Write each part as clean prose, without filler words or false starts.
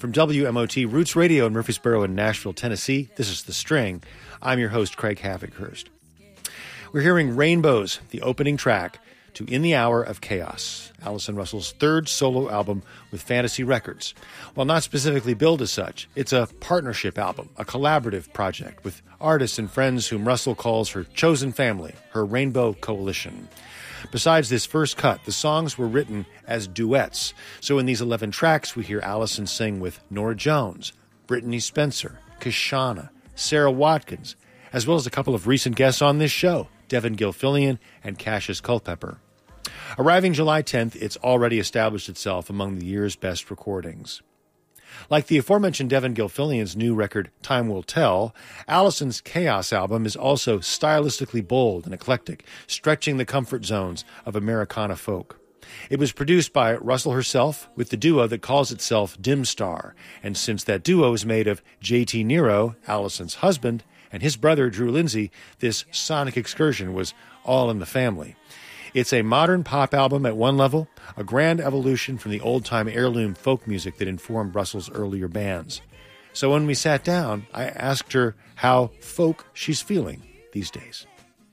From WMOT Roots Radio in Murfreesboro and Nashville, Tennessee, this is The String. I'm your host, Craig Havighurst. We're hearing Rainbows, the opening track to In the Hour of Chaos, Allison Russell's third solo album with Fantasy Records. While not specifically billed as such, it's a partnership album, a collaborative project with artists and friends whom Russell calls her chosen family, her Rainbow Coalition. Besides this first cut, the songs were written as duets. So in these 11 tracks, we hear Allison sing with Norah Jones, Brittany Spencer, Kashana, Sarah Watkins, as well as a couple of recent guests on this show, Devin Gilfillian and Cassius Culpepper. Arriving July 10th, it's already established itself among the year's best recordings. Like the aforementioned Devin Gilfillian's new record, Time Will Tell, Allison's Chaos album is also stylistically bold and eclectic, stretching the comfort zones of Americana folk. It was produced by Russell herself with the duo that calls itself Dim Star, and since that duo is made of J.T. Nero, Allison's husband, and his brother Drew Lindsay, this sonic excursion was all in the family. It's a modern pop album at one level, a grand evolution from the old-time heirloom folk music that informed Russell's earlier bands. So when we sat down, I asked her how folk she's feeling these days.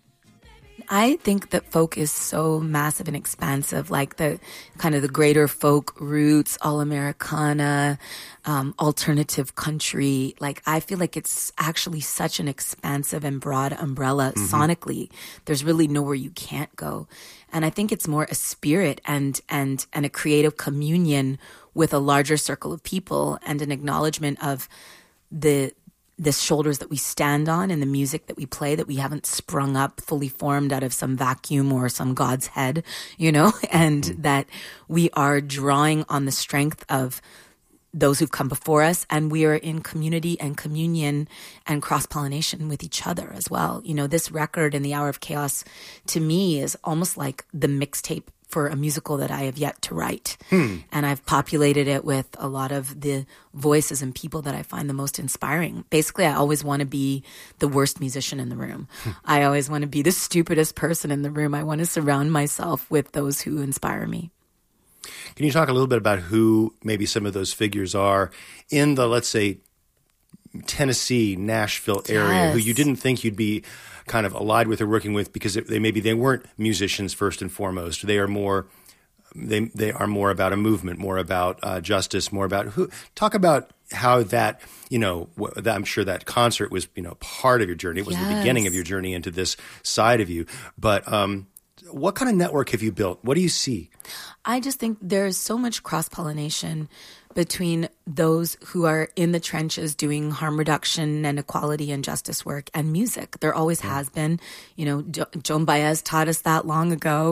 I think that folk is so massive and expansive, like the kind of the greater folk roots, all Americana, alternative country. Like, I feel like it's actually such an expansive and broad umbrella sonically. There's really nowhere you can't go. And I think it's more a spirit and a creative communion with a larger circle of people and an acknowledgement of the shoulders that we stand on and the music that we play, that we haven't sprung up fully formed out of some vacuum or some God's head, you know, and that we are drawing on the strength of those who've come before us, and we are in community and communion and cross-pollination with each other as well. You know, this record, In the Hour of Chaos, to me is almost like the mixtape for a musical that I have yet to write. And I've populated it with a lot of the voices and people that I find the most inspiring. Basically, I always want to be the worst musician in the room. I always want to be the stupidest person in the room. I want to surround myself with those who inspire me. Can you talk a little bit about who maybe some of those figures are in the, let's say, Tennessee, Nashville area, who you didn't think you'd be kind of allied with or working with because they weren't musicians first and foremost. They are more about a movement, more about justice, more about who. Talk about how that, you know, I'm sure that concert was, you know, part of your journey. It was the beginning of your journey into this side of you. But what kind of network have you built? What do you see? I just think there's so much cross-pollination between those who are in the trenches doing harm reduction and equality and justice work and music. There always has been. You know, Joan Baez taught us that long ago.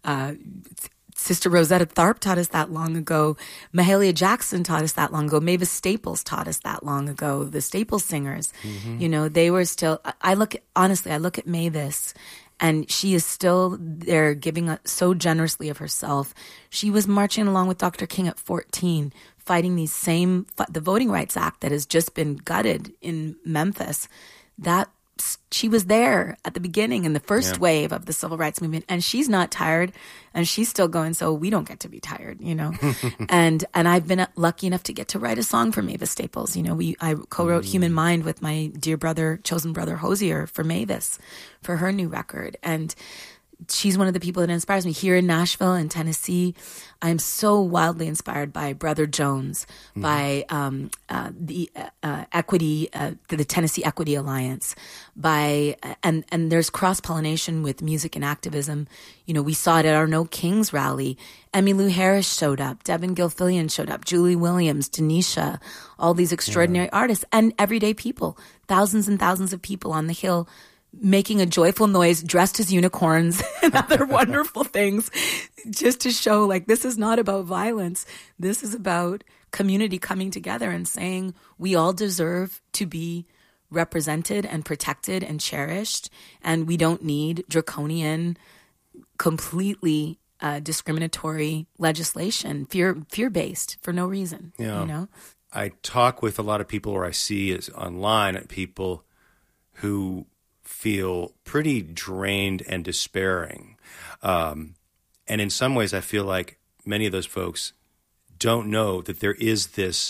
Sister Rosetta Tharpe taught us that long ago. Mahalia Jackson taught us that long ago. Mavis Staples taught us that long ago. The Staples singers, you know, they were still, I look at Mavis, and she is still there giving so generously of herself. She was marching along with Dr. King at 14, fighting the Voting Rights Act that has just been gutted in Memphis. That she was there at the beginning in the first wave of the civil rights movement, and she's not tired, and she's still going. So we don't get to be tired, you know. and I've been lucky enough to get to write a song for Mavis Staples. You know, I co-wrote Human Mind with my dear brother, chosen brother Hosier, for Mavis, for her new record, and she's one of the people that inspires me. Here in Nashville and Tennessee, I'm so wildly inspired by Brother Jones, by the Equity, the Tennessee Equity Alliance, and there's cross-pollination with music and activism. You know, we saw it at our No Kings rally. Emmylou Harris showed up, Devin Gilfillian showed up, Julie Williams, Denisha, all these extraordinary artists, and everyday people, thousands and thousands of people on the Hill, making a joyful noise, dressed as unicorns and other wonderful things, just to show, like, this is not about violence. This is about community coming together and saying we all deserve to be represented and protected and cherished, and we don't need draconian, completely discriminatory legislation, fear-based for no reason. Yeah. You know, I talk with a lot of people, or I see online people who feel pretty drained and despairing. And in some ways, I feel like many of those folks don't know that there is this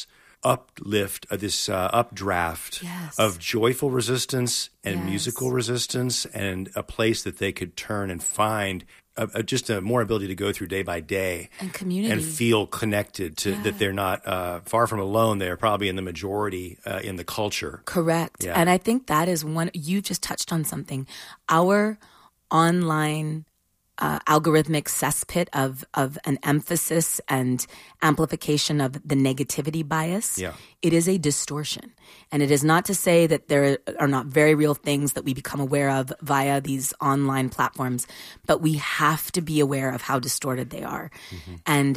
uplift, this updraft Yes. of joyful resistance and Yes. musical resistance, and a place that they could turn and find just a more ability to go through day by day And community. and feel connected to that they're not far from alone. They're probably in the majority in the culture. Correct. Yeah. And I think that is one, you just touched on something. Our online algorithmic cesspit of an emphasis and amplification of the negativity bias, Yeah. it is a distortion. And it is not to say that there are not very real things that we become aware of via these online platforms, but we have to be aware of how distorted they are. Mm-hmm. And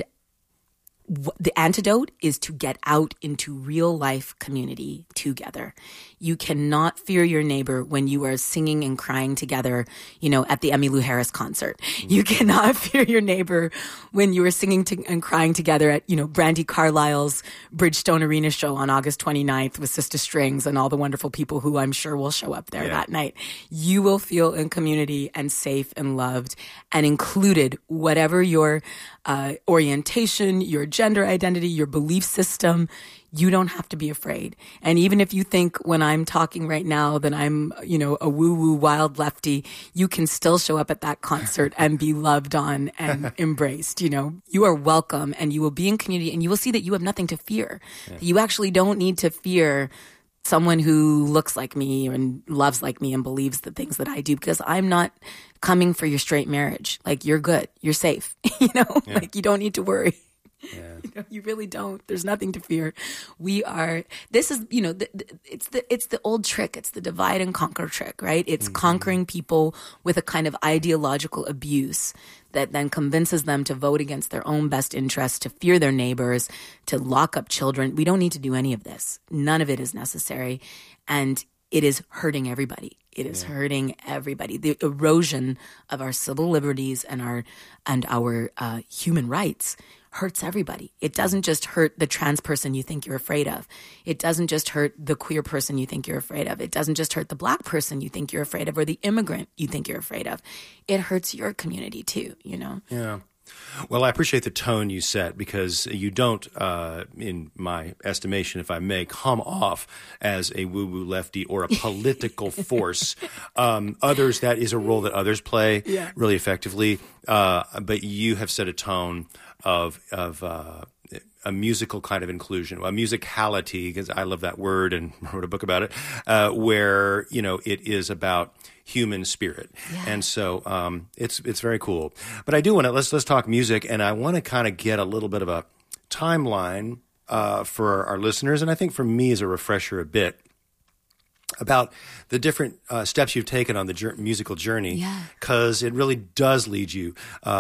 the antidote is to get out into real life community together. You cannot fear your neighbor when you are singing and crying together, at the Emmylou Harris concert. You cannot fear your neighbor when you are singing and crying together at, Brandy Carlisle's Bridgestone Arena show on August 29th with Sister Strings and all the wonderful people who I'm sure will show up there that night. You will feel in community and safe and loved and included, whatever your orientation, your gender identity, your belief system. You don't have to be afraid. And even if you think when I'm talking right now that I'm, a woo-woo wild lefty, you can still show up at that concert and be loved on and embraced. You are welcome, and you will be in community, and you will see that you have nothing to fear. You actually don't need to fear someone who looks like me and loves like me and believes the things that I do, because I'm not coming for your straight marriage. Like, you're good. You're safe. Like, you don't need to worry. Yeah. You really don't. There's nothing to fear. This is, it's the old trick. It's the divide and conquer trick, right? It's conquering people with a kind of ideological abuse that then convinces them to vote against their own best interests, to fear their neighbors, to lock up children. We don't need to do any of this. None of it is necessary. And it is hurting everybody. It is hurting everybody. The erosion of our civil liberties and our human rights hurts everybody. It doesn't just hurt the trans person you think you're afraid of. It doesn't just hurt the queer person you think you're afraid of. It doesn't just hurt the Black person you think you're afraid of, or the immigrant you think you're afraid of. It hurts your community too, Yeah. Well, I appreciate the tone you set, because you don't, in my estimation, if I may, come off as a woo-woo lefty or a political force. Others, that is a role that others play really effectively. But you have set a tone of a musical kind of inclusion, a musicality, because I love that word and wrote a book about it, where, it is about human spirit. Yeah. And so it's very cool. But I do want to, let's talk music, and I want to kind of get a little bit of a timeline for our listeners, and I think for me as a refresher a bit, about the different steps you've taken on the musical journey, because it really does lead you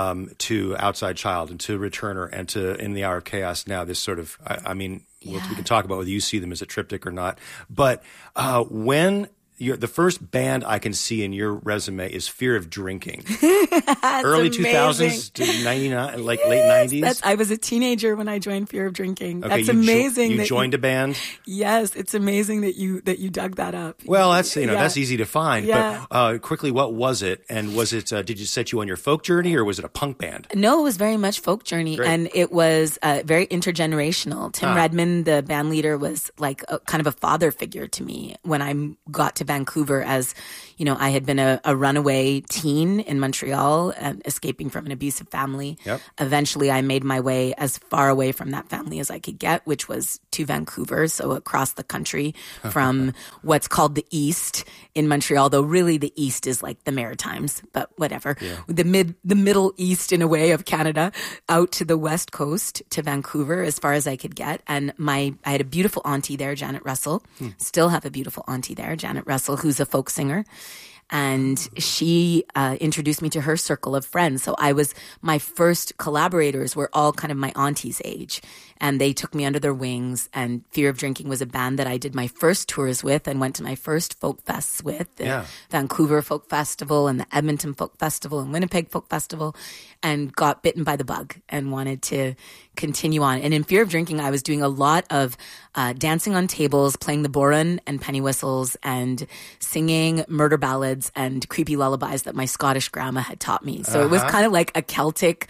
to Outside Child and to Returner and to In the Hour of Chaos now, this sort of, we can talk about whether you see them as a triptych or not. But when the first band I can see in your resume is Fear of Drinking. Early amazing. 2000s to 99, like late 90s? I was a teenager when I joined Fear of Drinking. Okay, That's amazing. You joined a band? Yes, it's amazing that you dug that up. Well, that's that's easy to find. Yeah. But quickly, what was it? And was it? Did you set you on your folk journey, or was it a punk band? No, it was very much folk journey, Great. and it was very intergenerational. Tim Redmond, the band leader, was like kind of a father figure to me when I got to Vancouver. As I had been a runaway teen in Montreal, escaping from an abusive family. Yep. Eventually, I made my way as far away from that family as I could get, which was to Vancouver, so across the country from what's called the East in Montreal, though really the East is like the Maritimes, but whatever. Yeah. The Middle East, in a way, of Canada, out to the West Coast to Vancouver as far as I could get. And I had a beautiful auntie there, Janet Russell. Still have a beautiful auntie there, Janet Russell, who's a folk singer. And she introduced me to her circle of friends. So my first collaborators were all kind of my auntie's age. And they took me under their wings. And Fear of Drinking was a band that I did my first tours with and went to my first folk fests with. The Vancouver Folk Festival and the Edmonton Folk Festival and Winnipeg Folk Festival. And got bitten by the bug and wanted to continue on. And in Fear of Drinking, I was doing a lot of dancing on tables, playing the bodhrán and penny whistles, and singing murder ballads and creepy lullabies that my Scottish grandma had taught me. So it was kind of like a Celtic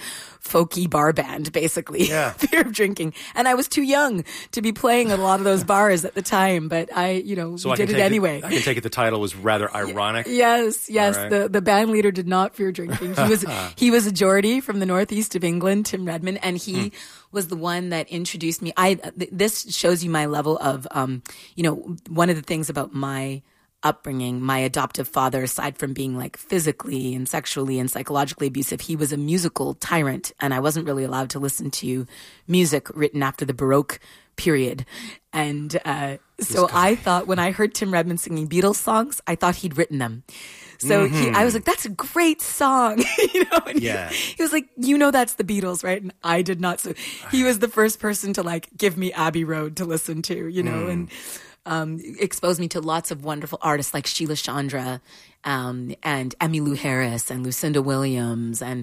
folky bar band, basically. Yeah. Fear of Drinking. And I was too young to be playing at a lot of those bars at the time, but I, we did it anyway. I can take it the title was rather ironic. Yes. Right. The band leader did not fear drinking. He was a Geordie from the northeast of England, Tim Redmond, and he was the one that introduced me. This shows you my level of, one of the things about my upbringing, my adoptive father, aside from being like physically and sexually and psychologically abusive, he was a musical tyrant, and I wasn't really allowed to listen to music written after the Baroque period. And so I thought, when I heard Tim Redmond singing Beatles songs, I thought he'd written them. So I was like, that's a great song. And he was like, that's the Beatles, right? And I did not. So he was the first person to like give me Abbey Road to listen to, and exposed me to lots of wonderful artists like Sheila Chandra, and Emmylou Harris and Lucinda Williams. And,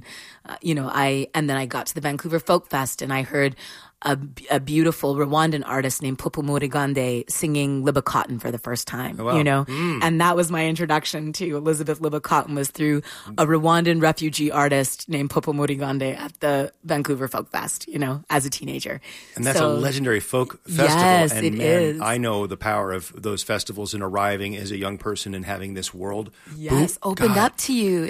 and then I got to the Vancouver Folk Fest and I heard a beautiful Rwandan artist named Popo Morigande singing Libba Cotton for the first time, and that was my introduction to Elizabeth Libba Cotton, was through a Rwandan refugee artist named Popo Morigande at the Vancouver Folk Fest, as a teenager. And that's a legendary folk festival. Yes, and it is. I know the power of those festivals and arriving as a young person and having this world opened up to you.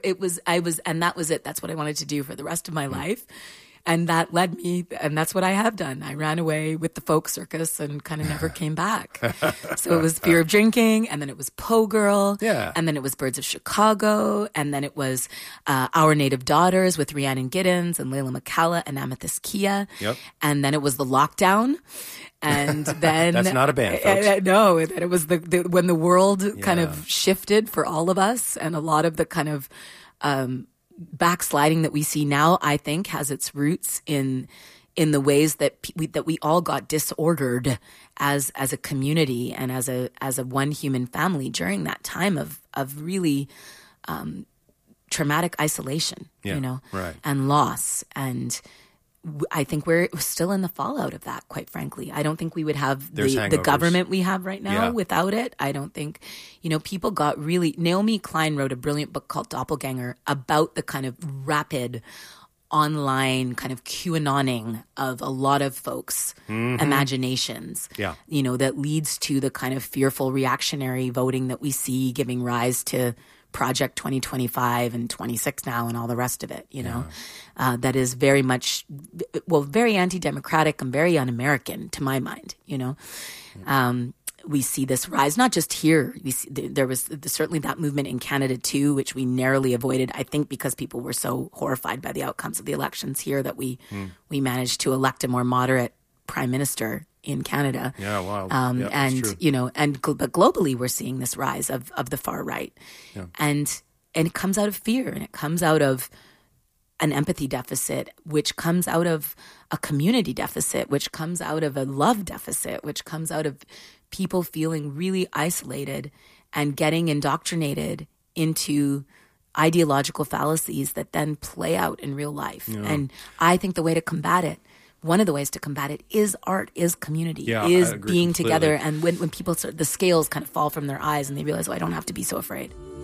That was it. That's what I wanted to do for the rest of my life. And that led me, and that's what I have done. I ran away with the folk circus and kind of never came back. So it was Fear of Drinking, and then it was Poe Girl, and then it was Birds of Chicago, and then it was Our Native Daughters with Rhiannon Giddens and Layla McCalla and Amethyst Kia. Yep. And then it was The Lockdown. And then that's not a band, folks. No, it was when the world kind of shifted for all of us, and a lot of the kind of backsliding that we see now, I think, has its roots in the ways that we all got disordered as a community and as a one human family during that time of really traumatic isolation, right. and loss. And I think we're still in the fallout of that, quite frankly. I don't think we would have the government we have right now without it. I don't think, people got really... Naomi Klein wrote a brilliant book called Doppelganger about the kind of rapid online kind of QAnoning of a lot of folks' imaginations, that leads to the kind of fearful reactionary voting that we see giving rise to Project 2025 and 26 now and all the rest of it, that is very much, very anti-democratic and very un-American to my mind, We see this rise, not just here. We see, there was certainly that movement in Canada too, which we narrowly avoided, I think, because people were so horrified by the outcomes of the elections here that we managed to elect a more moderate prime minister in Canada. Yeah, wow. And but globally we're seeing this rise of the far right. Yeah. And it comes out of fear, and it comes out of an empathy deficit, which comes out of a community deficit, which comes out of a love deficit, which comes out of people feeling really isolated and getting indoctrinated into ideological fallacies that then play out in real life. Yeah. And I think the way to combat it, one of the ways to combat it, is art, is community, is being together. And when people the scales kind of fall from their eyes and they realize, I don't have to be so afraid.